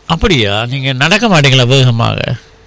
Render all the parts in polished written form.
அப்படியா? நீங்க நடக்க மாட்டீங்களா வேகமாக?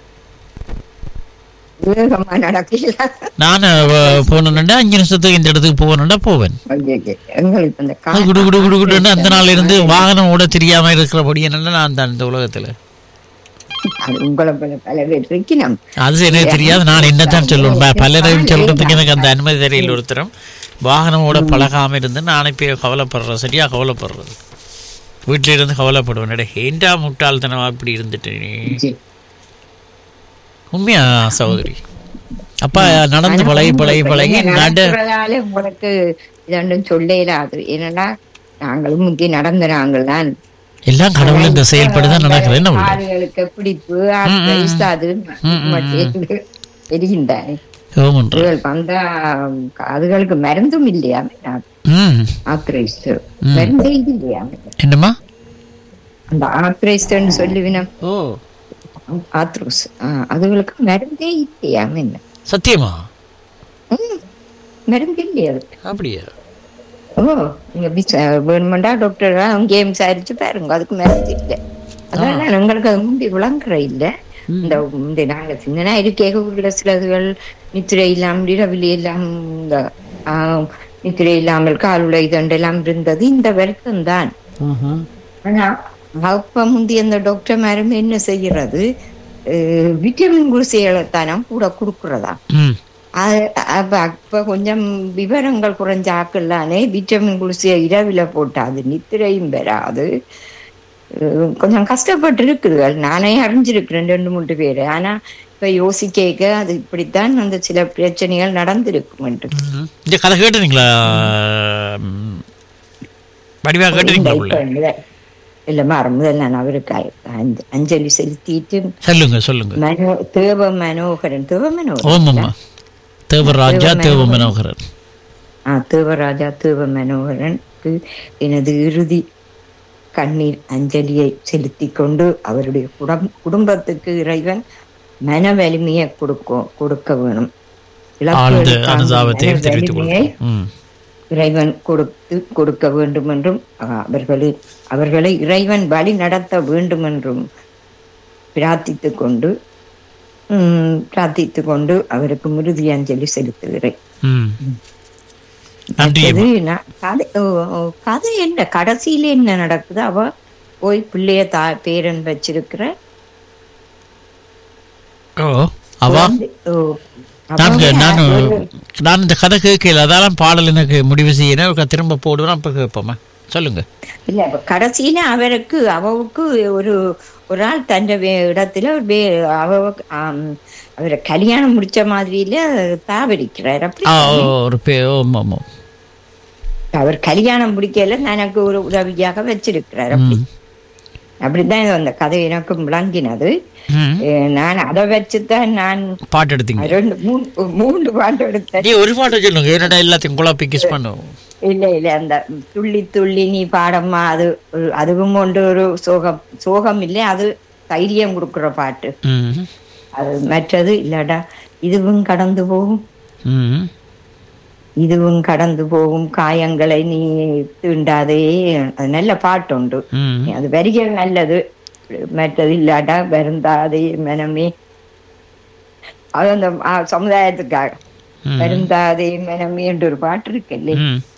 வேகமா நடக்கல. நான் போனேன்னா 5 நிமிஷத்துக்கு இந்த இடத்துக்கு போகணும்னா போவேன். எங்களுக்கு இந்த குடு குடு குடு குடுன்னு அந்த நாள்ல இருந்து வாகனம் ஓட தெரியாம இருக்கிறபடி என்னன்னா நான் தான் இந்த உலகத்துல. உங்களை பல பேர் இருக்கணும். அது எனக்கு தெரியாது. நான் என்னத்தான் சொல்லுவேன், பலரையும் சொல்றதுக்கு எனக்கு அந்த அனுமதி தெரியல. ஒருத்தரும் வாகனம் ஓட பழகாம இருந்து நானே போய் கவலைப்படுறேன். சரியா கவலைப்படுறது. வீட்டில இருந்து கவலைப்படுவேன். ஏண்டா முட்டாள்தனமா இப்படி இருந்துட்டு. உண்மையா சகோதரி? அப்பா நடந்து பழகி உங்களுக்கு இதொன்றும் சொல்ல இல்லாது. ஏன்னா நாங்களும் முந்தி நடந்த நாங்கள் தான் எல்லாம் கடவுள் இந்த செயல்படுதான் நடக்குது. ஆளுகளுக்கு பிடிப்பு அது தெரிகின்றானே வந்தா அதுகளுக்கு மருந்தும் இல்லையா? ஆத்ரைஸ்ட் மருந்தே இல்லையா? என்னமா அந்த ஆத்ரைஸ்ட்னு சொல்லுவினம். ஆத்ரோஸ் அதுகளுக்கு மருந்தே இல்லையா? என்ன சத்தியமா? மருந்து இல்லையா? அப்படியா? நீங்க வேணுமெண்டா டாக்டர் அங்கேயும் விசாரிச்சு பாருங்க. அதுக்கு மருந்து இல்லை. அதனால எங்களுக்கு அது முந்தி விளங்குற இல்லை. இந்த நாங்க சின்னனா இருக்கேக சிலதுகள் நித்திரை இல்லாமல் இரவில் எல்லாம் இந்த நித்திரை இல்லாமல் காலுள்ள இதெல்லாம் இருந்தது இந்த வருத்தம் தான். ஆனா அப்ப முந்தி அந்த டாக்டர் மாரும் என்ன செய்யறது, விட்டமின் குளிசைகளைத்தானம் கூட கொடுக்குறதா. அப்ப கொஞ்சம் விவரங்கள் குறைஞ்ச ஆக்கல்லானே விட்டமின் குளிசைய இரவில போட்டா அது நித்திரையும் பெறாது. கொஞ்சம் கஷ்டப்பட்டு இருக்குதுகள். நானே அறிஞ்சிருக்கிறேன் 2-3 பேரு. ஆனா இப்ப யோசிக்க அது இப்படித்தான் அந்த சில பிரச்சனைகள் நடந்திருக்கும். இந்த கதை கேட்டீங்களா? இல்லமா முதல் நான் அவருக்கு அஞ்சலி செலுத்திட்டு சொல்லுங்க. தேவ மனோகரன் தேவராஜா தேவ மனோகரனுக்கு எனது இறுதி கண்ணீர் அஞ்சலியை செலுத்தி கொண்டு அவருடைய குடும்பத்துக்கு இறைவன் மன வலிமையை கொடுக்க வேணும். இறைவன் கொடுக்க வேண்டும் என்றும் அவர்களை இறைவன் வழி நடத்த வேண்டும் என்றும் பிரார்த்தித்துக் கொண்டு அவருக்கு மிருதி அஞ்சலி செலுத்துகிறேன். கதை என்ன கடைசியில என்ன நடக்குது? அவ போய் பிள்ளைய பேரன் வச்சிருக்கிற நான் இந்த கதை கேட்கல. அதான் பாடல் எனக்கு முடிவு செய்யணும். திரும்ப போடுவேன். அப்ப கேட்போமா? சொல்லுங்க. இல்ல கடைசியில அவருக்கு ஒரு ஆள் தன் இடத்துல அவரை கல்யாணம் முடிச்ச மாதிரியில தாவரிக்கிறார். அவர் கல்யாணம் முடிக்கல எனக்கு ஒரு உதவியாக வச்சிருக்கிறார். அப்படித்தான் அந்த கதை எனக்கு விளங்கினது. நான் அதை வச்சுதான் நான் பாட்டு எடுத்தீங்க. 3 பாட்டு எடுத்தேன். ஒரு பாட்டு சொல்லுங்க. எல்லாத்தையும் குழப்பி கிஸ் பண்ணுவோம். இல்ல அந்த துள்ளி துள்ளி நீ பாடம்மா அதுவும் ஒன்று ஒரு சோகம் இல்லை. அது தைரியம் கொடுக்குற பாட்டு. அது மற்றது இல்லடா இதுவும் கடந்து போகும் காயங்களை நீ தீண்டாதே. அது நல்ல பாட்டு உண்டு. அது வரிகள் நல்லது. மற்றது இல்லாட்டா வருந்தாதே மனமே. அது அந்த சமுதாயத்துக்காக வருந்தாதே மனமே என்று ஒரு பாட்டு இருக்கு இல்லையே.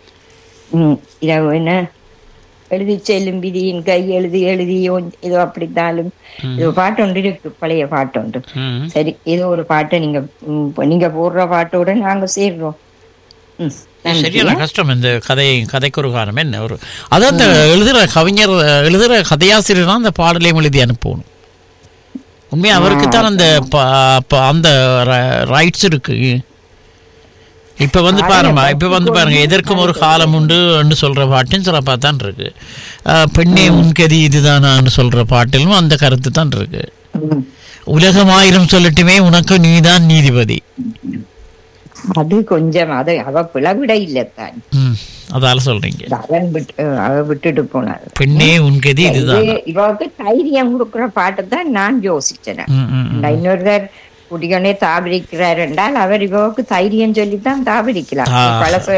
என்ன எழுதி செல்லும் விதியின் கை எழுதி ஏதோ அப்படித்தாலும் இது பாட்டு ஒன்று இருக்கு. பழைய பாட்டு உண்டு. சரி ஏதோ ஒரு பாட்டை நீங்க போடுற பாட்டோட நாங்க சேர்றோம். சரியான கஷ்டம் இந்த கதைக்கு ஒரு காரணம் என்ன ஒரு அதான் அந்த எழுதுற கதையாசிரியர் தான் அந்த பாடலையும் எழுதி அனுப்பணும். உண்மையா அவருக்கு தான் அந்த ரைட்ஸ் இருக்கு. இப்ப பாருங்க எதற்கும் ஒரு காலம் உண்டு சொல்ற பாட்டுன்னு சிறப்பா தான் இருக்கு. பெண்ணே உன்கதி இதுதானான்னு சொல்ற பாட்டிலும் அந்த கருத்து தான் இருக்கு. உலகம் 1000 சொல்லட்டுமே உனக்கு நீதான் நீதிபதி. அது கொஞ்சம் அவ பிளவிட இல்லத்தான். அதால சொல்றீங்க. அவ விட்டுட்டு போனார். பெண்ணே உன்கதி இதுதான். இவருக்கு தைரியம் கொடுக்குற பாட்டு தான் நான் யோசிச்சேன். இன்னொருத்தர் குடிகனே தாபரிக்கிறார் என்றால் அவர் இவருக்கு தைரியம் சொல்லித்தான் தாபரிக்கலாம்.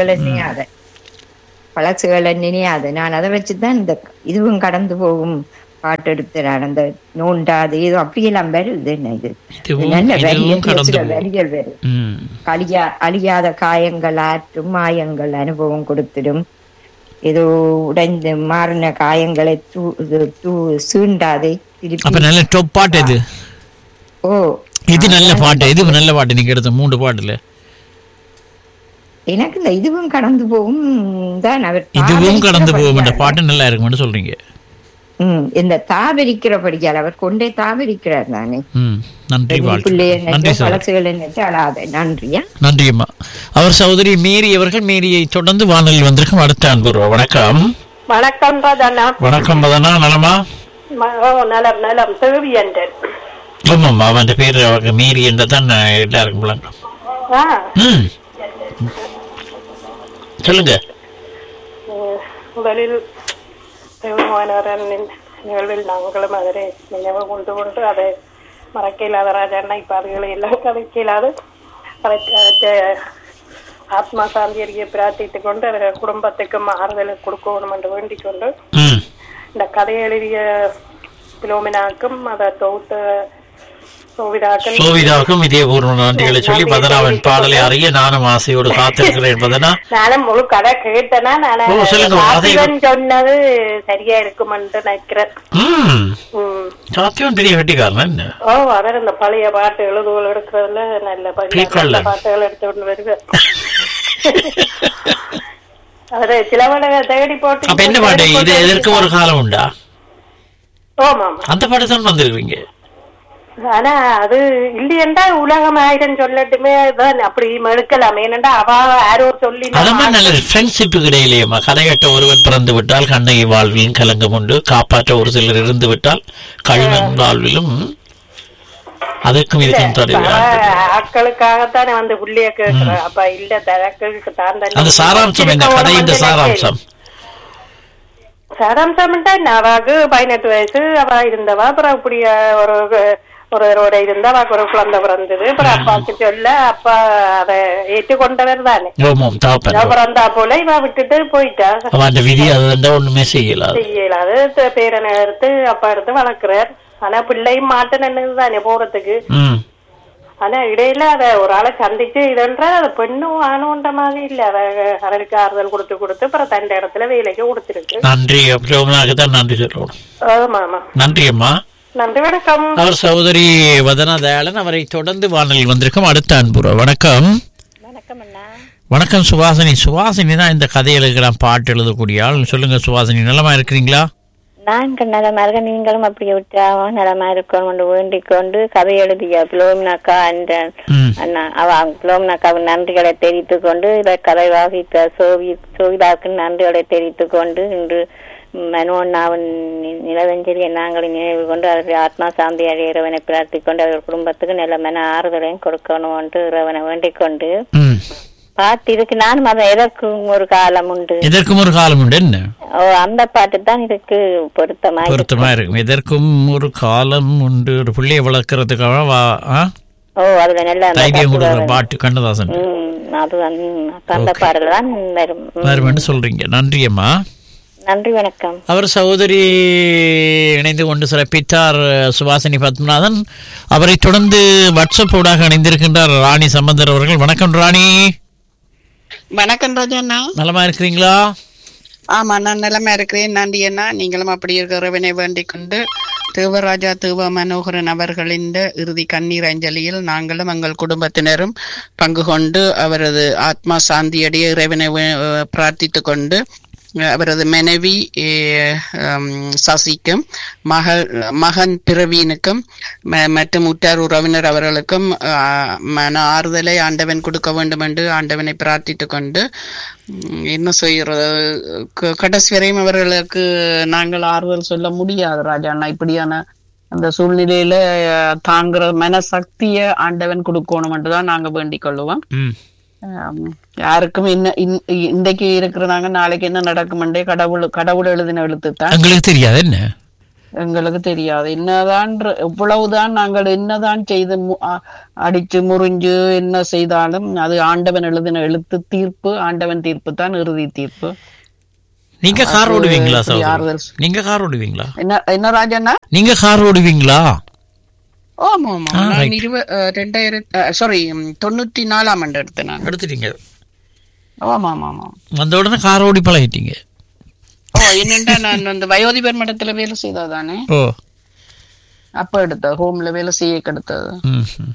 பழசுகளை நினையாத நான் அதை வச்சுதான் இந்த இதுவும் கடந்து போகும் பாட்டு எடுத்து நான் அந்த நோண்டாது ஏதோ அப்படியெல்லாம் வருது என்ன இது இதுவும் நல்ல இதுவும் கடந்து போகும். வரிகள் வருது. ம். அழியாத காயங்கள் ஆற்றும் மாயங்கள் அனுபவம் கொடுத்திடும். ஏதோ உடைந்து மாறின காயங்களை சீண்டாதே அப்ப திருப்பி. நல்ல டாப் பாட்டு இது. ஓ இது நல்ல பாட்டு, இது நல்ல பாட்டு. நீங்க எடுத்த 3 பாட்டுல எனக்கு இந்த இதுவும் கடந்து போகும் தான் அவர் இதுவும் கடந்து போகும் என்ற பாட்டு நல்லா இருக்கும்னு சொல்றீங்க. இந்த தாவரிக்கிறபடியால் அவர் கொண்டே தாவரிக்கிறார் தானே. நன்றி வாழ்த்து. பிள்ளைய நன்றி சார். வளர்ச்சிகளை நினைச்சு அழாத. நன்றியா. நன்றியம்மா. அவர் சகோதரி மேரி அவர்கள் மேரியை தொடர்ந்து வானொலி வந்திருக்கும். அடுத்த அன்பு வணக்கம். வணக்கம் பதனா. வணக்கம் பதனா. நலமா? நலம் நலம். தேவியன்றன். ஆமாம்மா, அவன் பேரு அவங்க மேரி என்றதான் எல்லாருக்கும் விளங்கும். சொல்லுங்க. முதலில் தேவமானவரன் நிகழ்வில் நாங்களும் அதனை நினைவு கொண்டு கொண்டு அதை மறக்க இல்லாத ராஜாண்ணா இப்ப அதுகளை எல்லாம் கதைக்க இல்லாது ஆத்மா சாந்தி அறிய பிரார்த்தித்துக் கொண்டு அவர்கள் குடும்பத்துக்கும் ஆறுதலை கொடுக்கணும் என்று வேண்டிக் கொண்டு இந்த கதையை எழுதிய பிலோமினாக்கும் அதை தொகுத்த சோவிதாவுக்கும் இதே பூர்வ நன்றிகளை சொல்லி பதனாவின் பாடலை அறிய நானும் ஆசையோடு காத்திருக்கிறேன். பதனா, நானும் முழு கதை கேட்டேன்னா நான் சொன்னது சரியா இருக்கும் என்று நினைக்கிறேன். சாத்தியம் பெரிய வெட்டிக்காரன். ஓ, அவர் இந்த பழைய பாட்டு எழுதுகள் எடுக்கிறதுல நல்ல பாட்டுகள் எடுத்து கொண்டு வருவேன். அவரு சிலவனை தேடி போட்டு என்ன பாட்டு இது? எதற்கு ஒரு காலம் உண்டா? ஓமா, அந்த பாட்டு தான் வந்திருக்கீங்க. ஆனா அது இல்லையண்டா உலகம் ஆயிரம் சொல்லட்டுமே அப்படி எடுக்கலாம். ஏனண்டா அவ யாரோ சொல்லி நல்ல ஃப்ரெண்ட்ஷிப்புக்கு இடையிலேயேமா கதையட்ட ஒருவன் பிறந்து விட்டால் கண்ணகி வாழ்விலும் கலங்கம் உண்டு, காப்பாற்ற ஒரு சிலர் இருந்து விட்டால் கழுவன் வாழ்விலும் அதற்கும் இருக்கும். ஆட்களுக்காகத்தானே வந்து புள்ளிய கேட்கிற. அப்ப இல்ல தரக்களுக்கு தான் அந்த சாராம்சம் என்ன கதையின் சாராம்சம்? சாராம்சம்ட்டா அவாக்கு 18 வயசு அவ இருந்தவா. அப்புறம் இப்படி ஒருவரோட இருந்தா அவக்கு ஒரு குழந்தை பிறந்தது. அப்புறம் அப்பாவுக்கு சொல்ல அப்பா அதை ஏற்றுக்கொண்டவர் தானே. பிறந்தா போல இவ விட்டுட்டு போயிட்டா. ஒண்ணுமே செய்யலாது. பேரனை எடுத்து அப்பா எடுத்து வளர்க்கிறார். ஆனா பிள்ளையும் மாட்டேன்னு தானே போறதுக்கு. ஆனா இடையில அத ஒரு ஆளை சந்திச்சு இதன்ற அது பெண்ணும் ஆணுன்ற மாதிரி இல்ல. அவருக்கு ஆறுதல் கொடுத்து அப்புறம் தன் இடத்துல வேலைக்கு கொடுத்துருக்கு. நன்றி. நன்றி சொல்றோம். ஆமா, நன்றி அம்மா. நன்றி. வணக்கம். அவர் சகோதரி வதனா தயாளன். அவரை தொடர்ந்து வானொலியில் வந்திருக்கும். அடுத்த அன்புற வணக்கம். வணக்கம் அண்ணா. வணக்கம் சுவாசினி. சுவாசினி தான் இந்த கதை எழுதுகிறான், பாட்டு எழுதக்கூடிய ஆள். சொல்லுங்க சுவாசினி, நலமா இருக்கிறீங்களா? நான் நலமா இருக்க. நீங்களும் அப்படி விட்டாவோ நலமா இருக்கணும் வேண்டிக் கொண்டு கதை எழுதிய பிலோமினாக்கா என்ற அண்ணா பிலோமினாக்காவின் நன்றிகளை தெரிவித்துக் கொண்டு இதை கதை வாசித்த சோவிதாவுக்கு நன்றிகளை தெரிவித்துக் கொண்டு இன்று மனோண்ணாவின் நிலவஞ்சலியை நாங்கள் நினைவு கொண்டு அவருடைய ஆத்மா சாந்தி அடைய இறைவனை பிரார்த்திக் கொண்டு அவர்கள் குடும்பத்துக்கு நல்ல மன ஆறுதலையும் கொடுக்கணும் என்று இறைவனை வேண்டிக் கொண்டு பாட்டு இருக்கு. நானும் அதை எதற்கும் ஒரு காலம் உண்டு, எதற்கும் ஒரு காலம் உண்டு. என்ன அந்த பாட்டு தான் இதுக்கு பொருத்தமா இருக்கும். எதற்கும் ஒரு காலம் உண்டு. ஒரு பிள்ளையை வளர்க்கறதுக்காக அதுல நல்ல பாட்டு கண்ணதாசன். அது அந்த பாடல் தான் வரும் சொல்றீங்க. நன்றி அம்மா. நன்றி, வணக்கம். அவர் சகோதரி இணைந்து கொண்டு சிறப்பித்தார் சுவாசினி பத்மநாதன். அவரை தொடர்ந்து வாட்ஸ்அப் ஊடாக இணைந்திருக்கின்றார் ராணி சம்பந்தர் அவர்கள். வணக்கம் ராணி. வணக்கம் ராஜண்ணா. நலமா இருக்கிறீங்களா? ஆமா, நான் நலமா இருக்கிறேன். நன்றி அண்ணா. நீங்களும் அப்படி இருக்கிறவனை வேண்டிக் கொண்டு தேவராஜா தேவ மனோகரன் அவர்களின் இறுதி கண்ணீர் அஞ்சலியில் நாங்களும் எங்கள் குடும்பத்தினரும் பங்கு கொண்டு அவரது ஆத்மா சாந்தியடைய இறைவனை பிரார்த்தித்துக் கொண்டு அவரது மனைவி சசிக்கும் மகன் பிரவீனுக்கும் மற்றும் உற்றார் உறவினர் அவர்களுக்கும் மன ஆறுதலை ஆண்டவன் கொடுக்க வேண்டும் என்று ஆண்டவனை பிரார்த்தித்துக் கொண்டு என்ன செய்யறது, கடைசி வரையும் அவர்களுக்கு நாங்கள் ஆறுதல் சொல்ல முடியாது ராஜாண்ணா. இப்படியான அந்த சூழ்நிலையில தாங்குற மனசக்திய ஆண்டவன் கொடுக்கணும் என்றுதான் நாங்க வேண்டிக் கொள்ளுவோம். யாருக்கும் என்ன இன்றைக்கு இருக்கிறாங்க, நாளைக்கு என்ன நடக்கும்ன்றே கடவுள் எழுதின எழுத்துத்தான். எங்களுக்கு தெரியாது. என்ன எங்களுக்கு தெரியாது. என்னதான் எவ்வளவுதான் நாங்கள் என்னதான் செய்து அடிச்சு முறிஞ்சு என்ன செய்தாலும் அது ஆண்டவன் எழுதின எழுத்து. தீர்ப்பு ஆண்டவன் தீர்ப்பு தான் இறுதி தீர்ப்பு. நீங்க கார் ஓடுவீங்களா இப்படி சகோதரி? 6 வருஷம். நீங்க கார் ஓடுவீங்களா? என்ன ராஜண்ணா? நீங்க கார் ஓடுவீங்களா? ஆமா ஆமா, நான் right. 94ஆம் ஆண்டு எடுத்தேன் நான். எடுத்துட்டீங்க. ஆமா ஆமா ஆமா. வந்த உடனே கார் ஓடி பழகிட்டீங்க. என்னண்டா நான் அந்த வயோதிபர் மடத்துல வேலை செய்ததானே, ஓ அப்ப எடுத்த ஹோம்ல வேலை செய்ய எடுத்தது. ம்.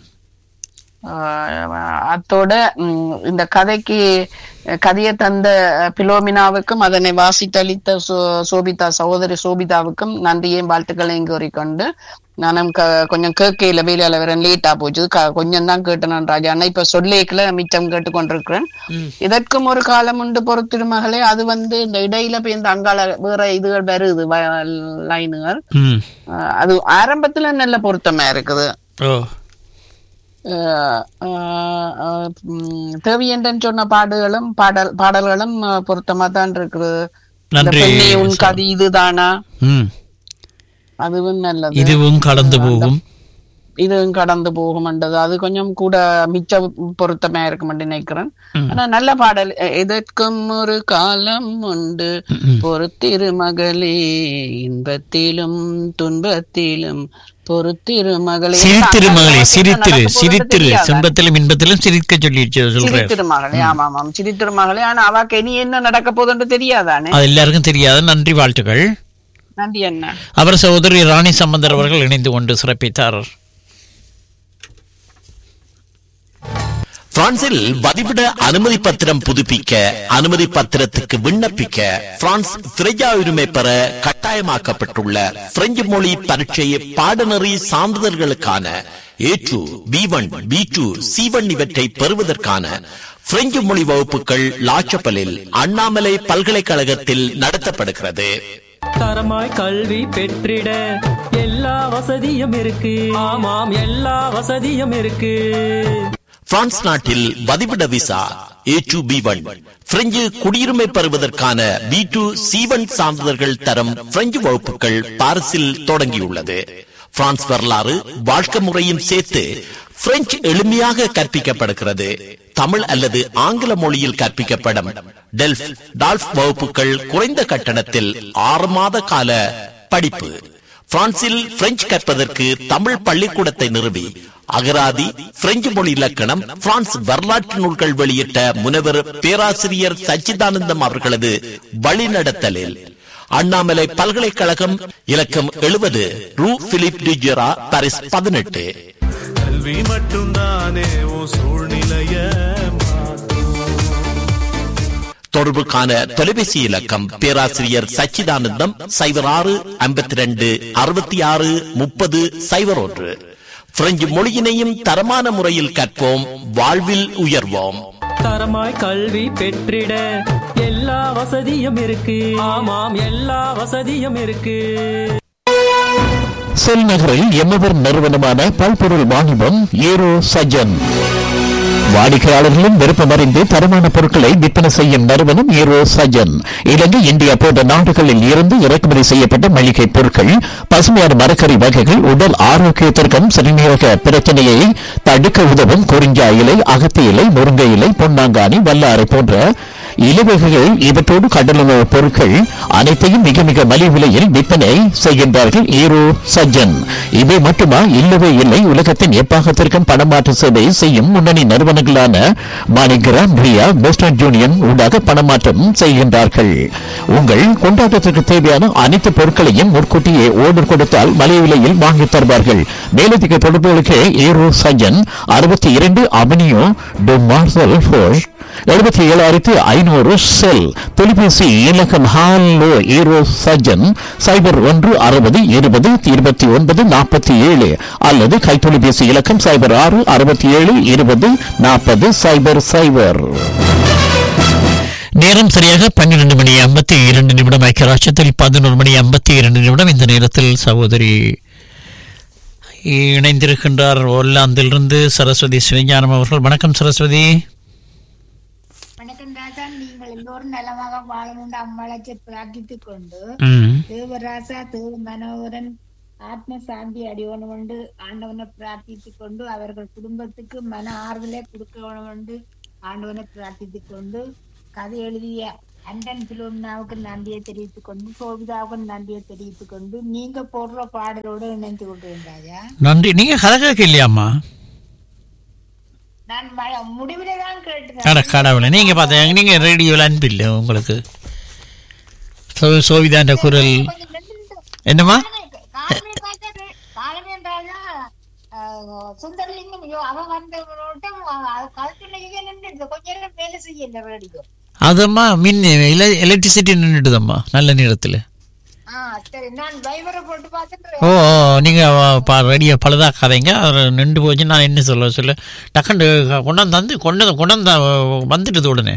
அத்தோட இந்த கதையை தந்த பிலோமினாவுக்கும் அதனை வாசித்தளித்த சோபிதா, சகோதரி சோபிதாவுக்கும் நன்றியையும் வாழ்த்துக்களையும் கூறிக்கொண்டு, நானும் கொஞ்சம் கேட்கையில வேலையில வேற லேட்டா போச்சு, கொஞ்சம் தான் கேட்டேன் ராஜா. ஆனா இப்ப சொல்லேக்கல மிச்சம் கேட்டுக்கொண்டிருக்கிறேன். இதற்கும் ஒரு காலம் உண்டு பொறுத்திருமகளே. அது இந்த இடையில போய் இந்த அங்கால வேற இதுகள் வருது லைனுகள். அது ஆரம்பத்துல நல்ல பொருத்தமா இருக்குது. தேவியண்டன் சொன்ன பாடல்களும் பொருத்தமா தான் இருக்குது. உன் கதி இதுதானா, அதுவும் நல்லது. இதுவும் கடந்து போகும் அது கொஞ்சம் கூட மிச்ச பொருத்தமா இருக்கும் நினைக்கிறேன். ஆனா நல்ல பாடல். எதற்கும் ஒரு காலம் உண்டு பொறுத்திரு மகளே, இன்பத்திலும் துன்பத்திலும் பொறுத்திரு மகளே, சிரித்திரு செம்பத்திலும் இன்பத்திலும் சிரிக்க சொல்லி சிரித்திருமகளே. ஆமா ஆமாம், சிரித்திருமகளே. ஆனா அவாக்கு இனி என்ன நடக்க போகுதுன்னு தெரியாதானே, அது எல்லாருக்கும் தெரியாது. நன்றி, வாழ்த்துக்கள். நன்றி அண்ணா. அவர் சகோதரி ராணி சம்பந்தர் அவர்கள் இணைந்து கொண்டு சிறப்பித்தார். பிரான்சில் வதிவிட அனுமதி பத்திரம் புதுப்பிக்க, அனுமதி பத்திரத்துக்கு விண்ணப்பிக்க பிரான்ஸ் திரையா உரிமை பெற கட்டாயமாக்கப்பட்டுள்ள பிரெஞ்சு மொழி பரீட்சை பாடநெறி சான்றிதழ்களுக்கான A2, B1, B2, C1 இவற்றை பெறுவதற்கான பிரெஞ்சு மொழி வகுப்புகள் லாச்சப்பலில் அண்ணாமலை பல்கலைக்கழகத்தில் நடத்தப்படுகிறது. தரமாய் கல்வி பெற்றிட எல்லா வசதியும் இருக்கு. ஆமாம், எல்லா வசதியும் இருக்கு. பிரான்ஸ் நாட்டில் வதிவிட விசா A2, B1, பிரெஞ்சு குடியுரிமை பெறுவதற்கான B2, C1 சான்றிதழ்கள் தரம் பிரெஞ்சு வகுப்புகள் பாரிஸில் தொடங்கியுள்ளது. பிரான்ஸ் வரலாறு, வாழ்க்கை முறையும் சேர்த்து பிரெஞ்சு எளிமையாக கற்பிக்கப்படுகிறது. தமிழ் அல்லது ஆங்கில மொழியில் கற்பிக்கப்படும் டால்ஃப் வகுப்புகள் குறைந்த கட்டணத்தில் 6 மாத கால படிப்பு. பிரான்சில் பிரெஞ்சு கற்பதற்கு தமிழ் பள்ளிக்கூடத்தை நிறுவி அகராதி, பிரெஞ்சு மொழி இலக்கணம், பிரான்ஸ் வரலாற்று நூல்கள் வெளியிட்ட முனைவர் பேராசிரியர் சச்சிதானந்தம் அவர்களது வழிநடத்தலில் அண்ணாமலை பல்கலைக்கழகம், இலக்கம் 70, ரூ பிலிப் டிஜெரா, பாரிஸ் 18. கல்வி மட்டும்தானே சூழ்நிலைய. தொடர்புக்கான தொலைபேசி இலக்கம் பேராசிரியர் சச்சிதானந்தம் 06 52 66 30 01. பிரெஞ்சு மொழியினையும் தரமான முறையில் கற்போம், வாழ்வில் உயர்வோம். தரமாய் கல்வி பெற்றிட எல்லா வசதியும் இருக்கு. ஆமாம், எல்லா வசதியும் இருக்கு. செல் நகரில் எம்மவர் நிறுவனமான பல்பொருள் வாணிபம் ஏரோ சஜன். வாடிக்கையாளர்களும் விருப்பமறிந்து தரமான பொருட்களை விற்பனை செய்யும் நிறுவனம் ஏரோ சஜன். இலங்கை, இந்தியா போன்ற நாடுகளில் இருந்து இறக்குமதி செய்யப்பட்ட மளிகை பொருட்கள், பசுமையான மரக்கறி வகைகள், உடல் ஆரோக்கியத்திற்கும் சிறுநீரக பிரச்சனையை தடுக்க உதவும் குறிஞ்சா இலை, அகத்தி இலை, முருங்கை இலை, பொன்னாங்கானி, வல்லாரை போன்ற இலவகைகள், இவற்றோடு கடலுணவு பொருட்கள் அனைத்தையும் மிக மிக மலிவு விலையில் விற்பனை செய்கின்றார்கள் ஏரோ சஜன். இவை மட்டுமா? இல்லவே இல்லை. உலகத்தின் எப்பாகத்திற்கும் பணமாற்று சேவை செய்யும் முன்னணி நிறுவனங்களான மாணிகிராம், ரியா, வெஸ்டர்ன் யூனியன் ஊடாக பணமாற்றம் செய்கின்றார்கள். உங்கள் கொண்டாட்டத்திற்கு தேவையான அனைத்து பொருட்களையும் முன்கூட்டியே ஓர்டர் கொடுத்தால் மலிவு விலையில் வாங்கி தருவார்கள். மேலதிக தொடர்புகளுக்கு aero Sajan 62 avenue to marshal force 77,500 செல். தொலைபேசி இலக்கம் ஹாலோ ஏரோ சஜன் 01 60 20 29 47 அல்லது கைத்தொலைபேசி இலக்கம் 06 67 20 40 00. நேரம் சரியாக 12 மணி 52 நிமிடம். ஐக்கியராட்சத்தில் 11 மணி 52 நிமிடம். இந்த நேரத்தில் சகோதரி இணைந்திருக்கின்றார் ஒல்லாந்திலிருந்து சரஸ்வதி சிவஞானம் அவர்கள். வணக்கம் சரஸ்வதி. எல்லோரும் நலமாக வாழணும் அம்மளை பிரார்த்தித்துக் கொண்டு தேவராசா தேவ மனோகரன் ஆத்ம சாந்தி அடையணும் என்று ஆண்டவனை பிரார்த்தித்துக் கொண்டு, அவர்கள் குடும்பத்துக்கு மன ஆறுதலை கொடுக்க வேண்டும் என்று ஆண்டவனை பிரார்த்தித்துக் கொண்டு, கதை எழுதிய அண்டன் பிலோமினாவுக்கு நன்றியை தெரிவித்துக் கொண்டு சோபிதாவுக்கு நன்றியை தெரிவித்துக் கொண்டு நீங்க போடுற பாடலோடு இணைந்து கொள்றேன் ராஜா. நன்றி. நீங்க கதை கேட்க இல்லையாம்மா? நான் முடிவிலே தான் கேட்டேன். கடவுளை நீங்க பார்த்தேன், நீங்க ரேடியோல அனுப்பில்லை உங்களுக்கு சோவிதாண்ட குரல் என்னமா? சுந்தரலிங்கம் அவன் வந்த கொஞ்ச நேரம் வேலை செய்ய ரேடியோ. அதம்மா மின் எலக்ட்ரிசிட்டி நின்றுடுதம்மா நல்ல நேரத்துல. ஓ நீங்க ரெடியா பழுதாக்காதீங்க, அவர் நின்று போச்சு. நான் என்ன சொல்ல டக்குன்னு கொண்டாந்து கொண்டாந்து வந்துட்டு உடனே.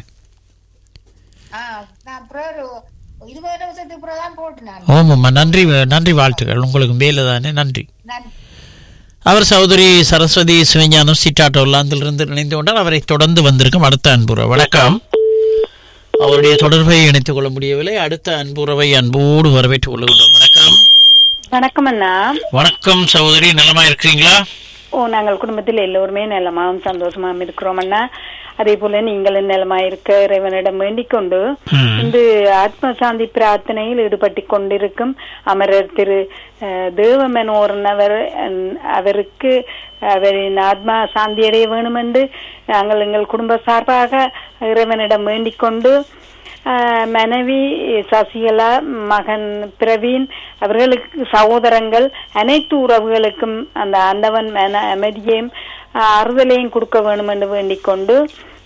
ஓமாம்மா நன்றி நன்றி, வாழ்த்துக்கள் உங்களுக்கு மேல தானே. நன்றி. அவர் சகோதரி சரஸ்வதி சிவஞானம் சிட்டாட்டோ லாந்திலிருந்து இணைந்து கொண்டார். அவரை தொடர்ந்து வந்திருக்கும் அடுத்த அன்புறவை. வணக்கம். அவருடைய தொடர்பை இணைத்துக் கொள்ள முடியவில்லை. அடுத்த அன்புறவை அன்போடு வரவேற்றுக் கொள்ளுகின்றோம். வணக்கம். வணக்கம் அண்ணா. வணக்கம் சகோதரி, நலமா இருக்கிறீங்களா? நாங்கள் குடும்பத்தில் எல்லோருமே நலமாவும் சந்தோஷமாவும் இருக்கிறோம் அண்ணா. அதே போல நீங்களும் நலமா இருக்க இறைவனிடம் வேண்டிக் கொண்டு இந்த ஆத்ம சாந்தி பிரார்த்தனையில் ஈடுபட்டு கொண்டிருக்கும் அமரர் திரு தேவமனோரன் அவருக்கு அவரின் ஆத்மா சாந்தி அடைய வேணும் என்று நாங்கள் எங்கள் குடும்ப சார்பாக இறைவனிடம் வேண்டிக் கொண்டு மனைவி சசிகலா, மகன் பிரவீன் அவர்களுக்கு சகோதரங்கள் அனைத்து உறவுகளுக்கும் அந்த ஆண்டவன் அமைதியையும் ஆறுதலையும் கொடுக்க வேண்டும் என்று வேண்டிக் கொண்டு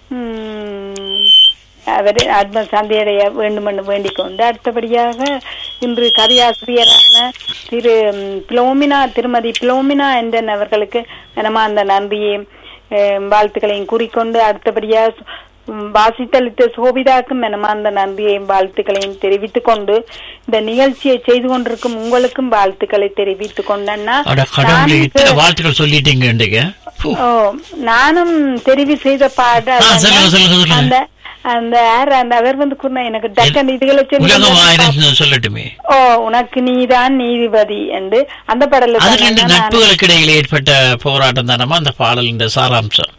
அவரை ஆத்ம சாந்தியடைய வேண்டும் என்று வேண்டிக் கொண்டு அடுத்தபடியாக இன்று கதையாசிரியரான திருமதி பிலோமினா என்றன் அவர்களுக்கு மனமார்ந்த நன்றியையும் வாழ்த்துக்களையும் கூறிக்கொண்டு அடுத்தபடியாக வாசித்தளித்த சோபிதாக்கும் மனமார்ந்த நன்றியையும் வாழ்த்துக்களையும் தெரிவித்துக் கொண்டு இந்த நிகழ்ச்சியை செய்து கொண்டிருக்கும் உங்களுக்கும் வாழ்த்துக்களை தெரிவித்துக் கொண்டேன்னா வாழ்த்துக்கள் சொல்லிட்டீங்க. நானும் தெரிவு செய்த பாடல் அந்த அந்த அவர் வந்து எனக்கு டக்கன் இதுகளை சொல்லட்டுமே. உனக்கு நீதான் நீதிபதி என்று அந்த பாடல நட்புகளுக்கு இடையில் ஏற்பட்ட போராட்டம் தானமா அந்த பாடல் சாராம்சம்.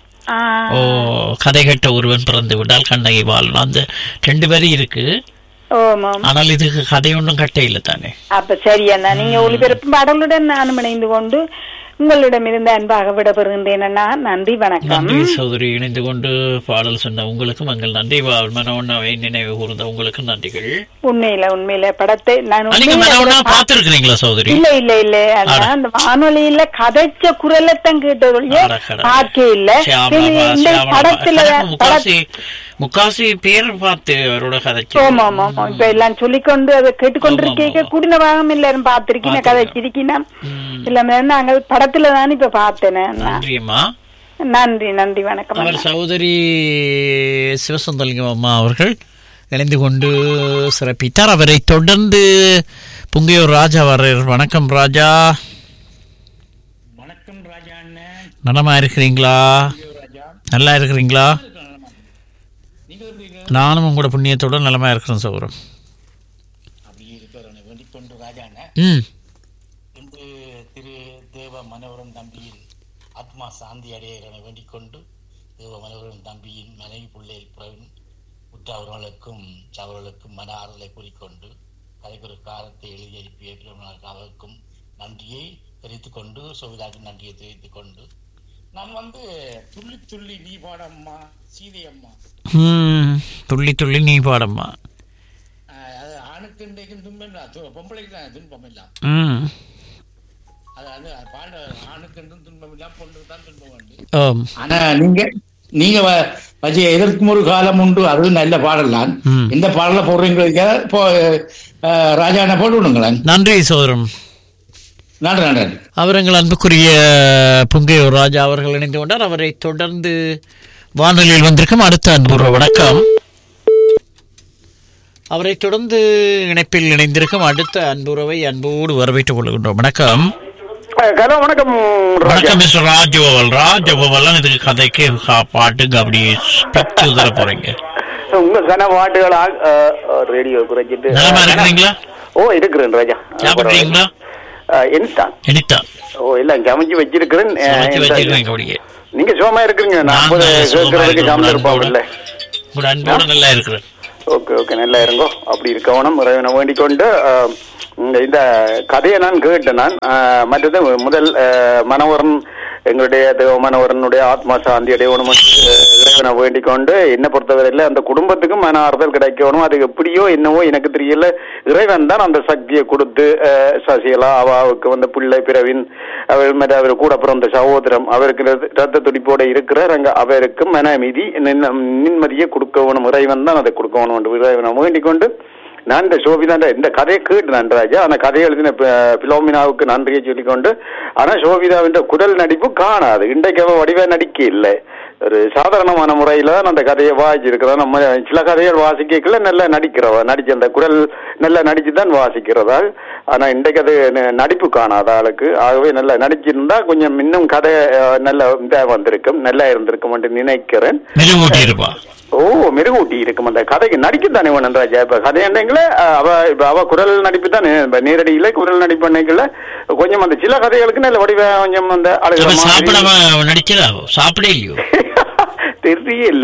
கதை கட்ட ஒருவன் பிறந்து விட்டால் கண்ணகி வாழணும், அந்த 2 வரி இருக்கு. ஆனால் இதுக்கு கதை ஒன்றும் கட்ட இல்லை தானே. அப்ப சரியா நீங்க ஒளிபரப்பு பாடலுடன் நானும் இணைந்து கொண்டு உங்களிடமிருந்து அன்பாக விடப்பெறுகின்றேன். நன்றி, வணக்கம். நன்றி சகோதரி, இணைந்து கொண்டு பாடல் சொன்ன உங்களுக்கும் எங்கள் நன்றி. மனோண்ணாவை நினைவு கூர்ந்த உங்களுக்கு நன்றிகள். உண்மையில படத்தை நான் பார்த்திருக்கிறீங்களா சகோதரி? இல்ல அந்த வானொலியில கதைச்ச குரலத்தான் கேட்டது பார்க்க இல்ல. படத்துல முக்காசி பேர் பார்த்து அவரோட கதைச்சு. இப்ப எல்லாம் சொல்லிக்கொண்டு அதை கேட்டுக்கொண்டிருக்க கூடின பாகம் எல்லாரும் பார்த்திருக்கீங்க கதைச்சிருக்கீங்க எல்லாமே. நாங்கள் படத்துலதான் இப்ப பார்த்தேன். நன்றி, வணக்கம். அவர் சகோதரி சிவசுந்தரலிங்கம் அம்மா அவர்கள் இணைந்து கொண்டு சிறப்பித்தார். அவரை தொடர்ந்து புங்கையூர் ராஜா வர்றார். வணக்கம் ராஜா. வணக்கம் ராஜா. நலமா இருக்கிறீங்களா? நல்லா இருக்கிறீங்களா? நானும் உங்களோட புண்ணியத்தோட நலமா இருக்கிறேன் சகோதரன். திரு தேவ மனோரன் தம்பியின் ஆத்மா சாந்தி அடைய வேண்டிக் கொண்டு தேவ மனோரன் தம்பியின் மனைவி பிள்ளை பிரவீன் உற்றவர்களுக்கும் சவர்களுக்கும் மன ஆறுதலை கூறிக்கொண்டு கதைக்கு காலத்தை எழுதி அனுப்பிய அவருக்கும் நன்றியை தெரிவித்துக் கொண்டு சோவிதாவுக்கு நன்றியை தெரிவித்துக் கொண்டு நான் துள்ளி துள்ளி நீ பாடம்மா சீதை அம்மா, துள்ளி துள்ளி நீ பாடம்மா. அது ஆணுக்கு இன்றைக்கும் துன்பம் இல்ல, பொம்பளைக்கு தான் துன்பம் இல்ல. அதாவது பாட ஆணுக்கு துன்பம் இல்ல, பொண்ணுக்கு தான் துன்பம் உண்டு. ஆனா நீங்க வச்சு எதற்கும் ஒரு காலம் உண்டு, அது நல்ல பாடல் தான். இந்த பாடல போடுறீங்க ராஜான போட்டு விடுங்களேன். நன்றி சோதரம். நன்றி. அவர் எங்கள் அன்புக்குரிய புங்கையூர் ராஜா அவர்கள் இணைந்து கொண்டார். அவரை தொடர்ந்து வானொலியில் வந்திருக்கும் அடுத்த அன்புற வணக்கம். அவரை தொடர்ந்து இணைப்பில் இணைந்திருக்கும் அடுத்த அன்புறவை அன்போடு வரவேற்றுக் கொள்கின்றோம். வணக்கம். வணக்கம். வணக்கம் மிஸ்டர் ராஜகோபால். இதுக்கு கதைக்கு பாட்டுங்க அப்படி தர போறீங்க. உங்க கன பாட்டுகளா ரேடியோ குறைச்சிட்டு நலமா இருக்கிறீங்களா? இருக்கிறேன் ராஜா. சாப்பிடுறீங்களா? எனிதா எல்லாம் சமைச்சு வச்சிருக்கிறேன். நீங்க சுகமா இருக்கிறீங்க? நான் கேட்கறதுக்கு சாமி இருப்பாங்கல்ல. அன்போடு நல்லா இருக்கிறேன். ஓகே ஓகே, நல்லா இருங்கோ. அப்படி இருக்கவனும் இறைவனை வேண்டிக் கொண்டு இந்த கதையை நான் கேட்டேன். நான் மற்றது முதல் மனோகரன், எங்களுடைய மனோகரனுடைய ஆத்மா சாந்தி அடையணும் இறைவனை வேண்டிக் கொண்டு, என்னை பொறுத்தவரையில் அந்த குடும்பத்துக்கும் மன ஆறுதல் கிடைக்கணும். அது எப்படியோ என்னவோ எனக்கு தெரியல, இறைவன் தான் அந்த சக்தியை கொடுத்து சசிகலா அவாவுக்கு வந்து பிள்ளை பிறவின் அவர் கூட பிறந்த சகோதரம் அவருக்கு ரத்த துடிப்போட இருக்கிறார். அங்க அவருக்கு மன அமைதி நிம்மதியை கொடுக்கணும். இறைவன் தான் அதை கொடுக்கணும் என்று இறைவனை வேண்டிக் கொண்டு நான் இந்த சோபிதா இந்த கதையை கேட்டு நன்றாஜா. ஆனா கதையை எழுதின பிலோமினாவுக்கு நன்றியை சொல்லிக்கொண்டு, ஆனா சோபிதாவின் குரல் நடிப்பு காணாது. இன்றைக்கு அவ வடிவ நடிக்க இல்லை, ஒரு சாதாரணமான முறையில தான் அந்த கதையை வாசிச்சிருக்கிறோம். நம்ம சில கதைகள் வாசிக்கல நல்லா நடிச்ச அந்த குரல் நல்லா நடிச்சுதான் வாசிக்கிறதா. ஆனா இன்றைக்கு அது நடிப்பு காணாத ஆளுக்கு. ஆகவே நல்லா நடிச்சிருந்தா கொஞ்சம் இன்னும் கதை நல்ல இதா வந்திருக்கும், நல்லா இருந்திருக்கும் என்று நினைக்கிறேன். மெருகூட்டி இருக்கும் அந்த கதைக்கு நடிக்கத்தானே வேணும் ராஜா. இப்ப கதை என்னங்களே அவ குரல் நடிப்பு தானே, நேரடியில குரல் நடிப்பு அன்னைக்குள்ள கொஞ்சம் அந்த சில கதைகளுக்கு நல்ல வடிவ கொஞ்சம் அந்த சாப்பிடலையோ தெரியல.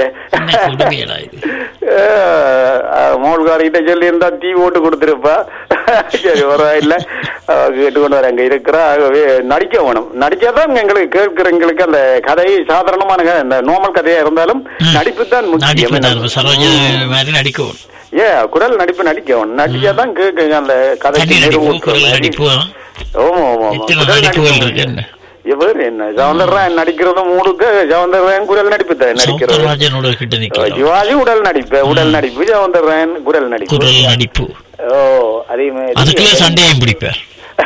மோல்காரிகிட்ட சொல்லி இருந்தா டீ ஓட்டு கொடுத்துருப்பா. சரி இல்ல கேட்டுக்கொண்டு வர அங்க இருக்கிற. ஆகவே நடிக்க வேணும், நடிச்சாதான் எங்களுக்கு கேட்கிறவங்களுக்கு அந்த கதை சாதாரணமான இந்த நார்மல் கதையா இருந்தாலும் நடிப்பு தான் முக்கியம். குரல் நடிப்பு நடிக்கணும், நடிச்சாதான் கேட்க அந்த கதைக்கு நடிப்பு. ஆமா ஆமா ஆமா. இவர் என்ன சவுந்தரராயன் நடிக்கிறது மூடுக்கு சவுந்தரராயன் குரல் நடிப்பு தான் நடிக்கிறது. சிவாஜி உடல் நடிப்பு சவுந்தரராயன் குரல் நடிப்பு. ஓ அதே மாதிரி சண்டையும் பிடிப்பார்.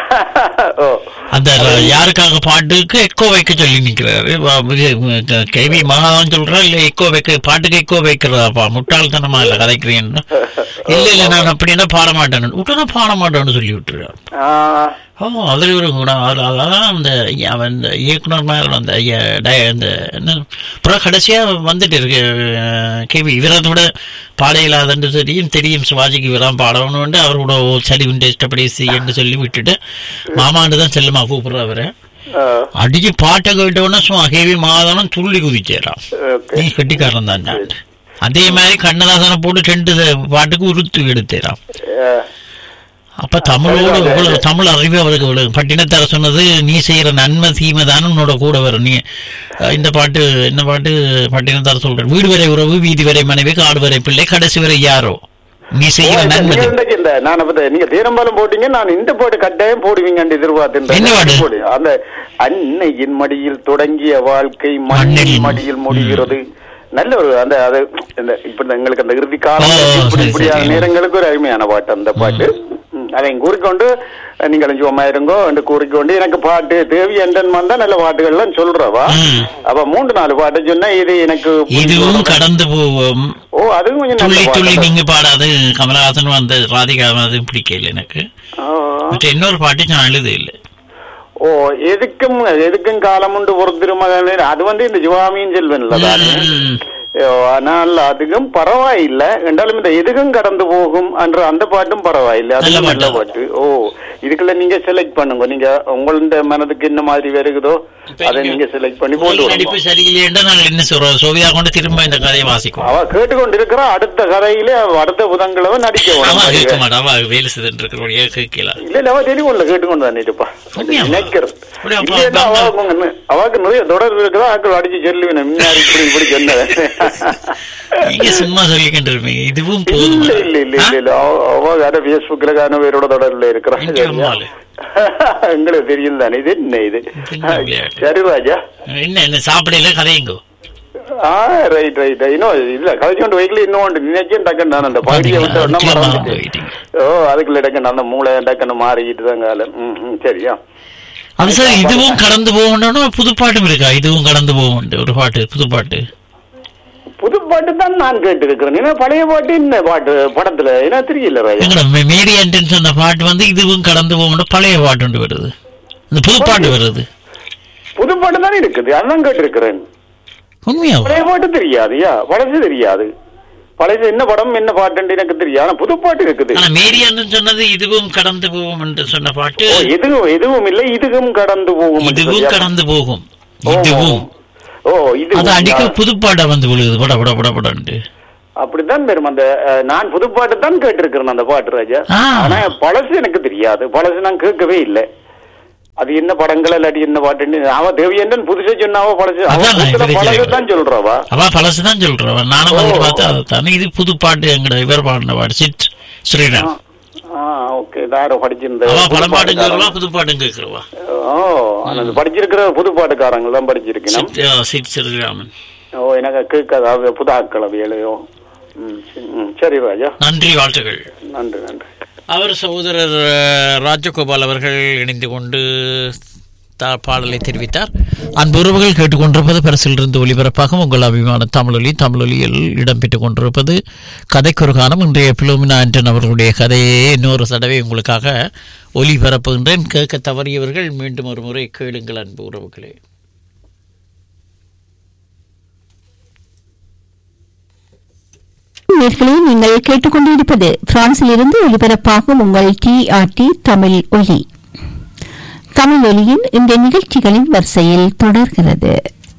அந்த யாருக்காக பாட்டுக்கு எக்கோ வைக்க சொல்லி நிக்கிறாரு கேவி மகாதான் சொல்றா. இல்ல எக்கோ வைக்க பாட்டுக்கு எக்கோ வைக்கிறதாப்பா முட்டாள்தனமா இல்ல கதைக்கிறேன்னு. இல்ல இல்ல நான் அப்படின்னா பாட மாட்டேன்னு உடனே பாட மாட்டேன்னு சொல்லி விட்டுருக்காரு. அதுல ஒரு குணம். அதான் அந்த அவன் இயக்குனர் மேல அந்த என்ன அப்புறம் கடைசியா வந்துட்டு இருக்கு கேவி இவரதோட பாட இல்லாதன்னு தெரியும் சிவாஜிக்கு இவரான் பாடணும்னு அவரோட சரி உண்டு இஷ்டப்படி என்று சொல்லி விட்டுட்டு மாமாண்டு தான் செல்லுமா கூப்பிடுற அவரை அடிச்சு பாட்டை கேட்டோன்னா சும்மா கேவி மாதானம் துள்ளி குதிச்சேரான். நீ கட்டிக்காரன் தான். அதே மாதிரி கண்ணதாசனை போட்டு 2 பாட்டுக்கு உருத்து எடுத்தேரான். அப்ப தமிழோட தமிழ் அறிவு அவருக்கு பட்டினத்தார சொன்னது, நீ செய்யற நன்மை தீமை தானே உன்னோட கூட வரும். நீ இந்த பாட்டு என்ன பாட்டு பட்டினத்தார சொல்ற, வீடு வரை உறவு வீதி வரை மனைவி காடு வரை பிள்ளை கடைசி வரை யாரோ நீ செய்யற நன்மை. நீங்க தீரம்பாலம் போட்டீங்க, நான் இந்த பாட்டு கட்டாயம் போடுவீங்க எதிர்பார்த்தேன். அந்த அன்னையின் மடியில் தொடங்கிய வாழ்க்கை மண்ணில் மடியில் முடிகிறது. நல்ல ஒரு அந்த அது இப்ப எங்களுக்கு அந்த இறுதி காலம் இப்படியான நேரங்களுக்கு ஒரு அருமையான பாட்டு அந்த பாட்டு. அதை கூறிக்கொண்டு நீங்கள் சும்மா இருங்கோ என்று கூறிக்கொண்டு எனக்கு பாட்டு தேவி என்றன் வந்தா நல்ல பாட்டுகள்லாம் சொல்றவா. அப்ப 3-4 பாட்டு சொன்னா இது எனக்கு இதுவும் கடந்து போவோம். ஓ அதுவும் கொஞ்சம் நல்ல பாட்டு. நீங்க பாடாது கமலஹாசன் வந்த ராதிகா பிடிக்கல எனக்கு. இன்னொரு பாட்டு நான் எழுத இல்லை. ஓ எதுக்கும் காலம் உண்டு ஒரு திருமகன், அது வந்து இந்த சிவாமியின் செல்வன்ல தானே. ஆனால் அதுக்கும் பரவாயில்லை என்றாலும் இந்த எதுக்கும் கடந்து போகும் என்ற அந்த பாட்டும் பரவாயில்லை, அது நல்ல பாட்டு. ஓ இதுக்குள்ள நீங்க செலக்ட் பண்ணுங்க, நீங்க உங்களோட மனதுக்கு என்ன மாதிரி வருகுதோ அதை நீங்க செலக்ட் பண்ணி போட்டு அவ கேட்டுக்கொண்டு இருக்கிற அடுத்த கதையில அடுத்த புதன்கிழமை நடிக்க இல்ல அவ தெரியும்ல கேட்டுக்கொண்டு தான் இருப்பா நினைக்கிறது. அவருக்கு நிறைய தொடர்பு இருக்குதா ஆக்கள் அடிச்சு சொல்லுவேன் முன்னாடி இப்படி இப்படி சொன்ன சும்மா சொல்லிக்கிட்டு இதுவும் இல்ல இல்ல இல்ல இல்ல அவ வேற பேஸ்புக்ல பேரோட தொடர்புல இருக்கிறாங்க எங்களுக்கு தெரியும் தானே. இது என்ன இது சரி ராஜா என்ன சாப்பிடல கதையுங்கோ. ரைட் ரைட் இன்னும் இல்ல கதைச்சோண்டு வைக்கல இன்னும் நினைச்சேன் டக்குன்னு நான் அந்த பாடியை விட்டு அதுக்குள்ள டக்குன்னு அந்த மூளை டக்குன்னு மாறிக்கிட்டு தான் காலம். சரியா அது சார் இதுவும் கடந்து போகணும். புதுப்பாட்டும் இருக்கா இதுவும் கடந்து போகும் ஒரு பாட்டு புது பாட்டு தான் நான் கேட்டு இருக்கிறேன். ஏன்னா பழைய பாட்டு என்ன பாட்டு படத்துல ஏன்னா தெரியல மீடியா என்ட்ரன்ஸ் அந்த பாட்டு வந்து இதுவும் கடந்து போகணும் பழைய பாட்டு வருது. இந்த புது பாட்டு வருது புது பாட்டு தானே இருக்குது அதான் கேட்டு இருக்கிறேன். உண்மையா பழைய பாட்டு தெரியாதுயா பழசு தெரியாது. பழைய என்ன படம் என்ன பாட்டு எனக்கு தெரியாது. ஆனா புது பாட்டு இருக்குது. மீடியா சொன்னது இதுவும் கடந்து போகும் என்று சொன்ன பாட்டு எதுவும் இல்லை இதுவும் கடந்து போகும் இதுவும் கடந்து போகும் இதுவும் ஓ இது அது அடிக்க புதுப்பாட்டா வந்து விழுகுது பட பட பட படன்ட்டு. அப்படித்தான் வரும். அந்த நான் புதுப்பாட்டு தான் கேட்டிருக்கிறேன் அந்த பாட்டு ராஜா. ஆனா பழசு எனக்கு தெரியாது, பழசு நான் கேட்கவே இல்லை. அது என்ன படங்கள் இல்லாட்டி என்ன பாட்டு அவ தேவியன் புதுசா சொன்னாவோ பழசு பழசுதான் சொல்றவா, அவ பழசுதான் சொல்றவா. நானும் வந்துட்டு பார்த்தா அதுதானே இது புது பாட்டு எங்கட இவர் பாடின பாட்டு சிட் ஸ்ரீராம். ஓகே, யாரோ படிச்சிருந்த பழம் பாட்டு கேட்கறவா புது பாட்டு கேட்கறவா? அந்த படிச்சிருக்கிற புது பாட்டுக்காரங்க தான் படிச்சிருக்கேன். சிட் ஸ்ரீராமன். எனக்கு கேட்காத புதாக்கள் அவையலையோ. சரி ராஜா, நன்றி, வாழ்த்துக்கள். நன்றி நன்றி. அவர் சகோதரர் ராஜகோபால் அவர்கள் இணைந்து கொண்டு பாடலை தெரிவித்தார். அன்புறவுகள் கேட்டுக்கொண்டிருப்பது பரிசிலிருந்து ஒலிபரப்பாகும் உங்கள் அபிமான தமிழொலி. தமிழொலியில் இடம்பெற்றுக் கொண்டிருப்பது கதைக்கொரு காலம். இன்றைய பிலோமினா ஆண்டன் அவர்களுடைய கதையை இன்னொரு தடவை உங்களுக்காக ஒலிபரப்புகின்றேன். கேட்க தவறியவர்கள் மீண்டும் ஒரு முறை கேளுங்கள் அன்பு உறவுகளே. நீங்கள் கேட்டுக்கொண்டிருப்பது பிரான்சில் இருந்து ஒலிபரப்பாகும் உங்கள் TRT தமிழ் ஒலி. தமிழ் ஒலியின் இந்த நிகழ்ச்சிகளின் வரிசையில் தொடர்கிறது.